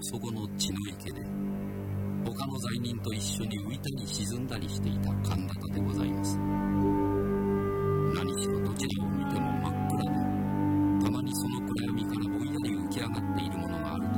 そごの血の池で他の罪人と一緒に浮いたり沈んだりしていた神田田でございます。何しろどちらを見ても真っ暗で、たまにその暗闇からぼんやり浮き上がっているものがある